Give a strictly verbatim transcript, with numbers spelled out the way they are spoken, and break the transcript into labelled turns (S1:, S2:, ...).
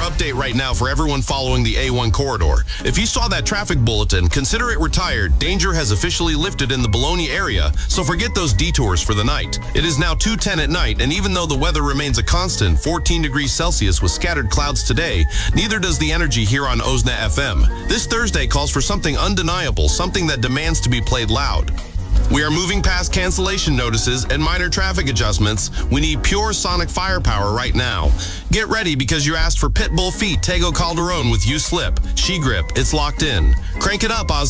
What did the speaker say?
S1: update right now for everyone following the A one corridor. If you saw that traffic bulletin, consider it retired. Danger has officially lifted in the Bologna area, so forget those detours for the night. It is now two ten at night, and even though the weather remains a constant, fourteen degrees Celsius with scattered clouds today, neither does the energy here on O S N A F M. This Thursday calls for something undeniable, something that demands to be played loud. We are moving past cancellation notices and minor traffic adjustments. We need pure sonic firepower right now. Get ready because you asked for Pitbull Feet Tego Calderon with U-Slip. She Grip, it's locked in. Crank it up, Oz.